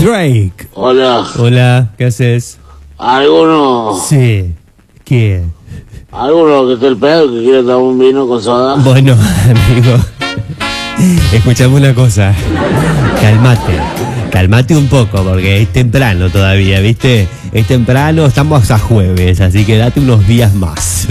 Drake. Hola. Hola, ¿qué haces? ¿Alguno Sí. ¿Qué? que esté el pedo que quiera tomar un vino con soda? Bueno, amigo. Escuchame una cosa. Calmate un poco porque es temprano todavía, ¿viste? Es temprano, estamos a jueves, así que date unos días más.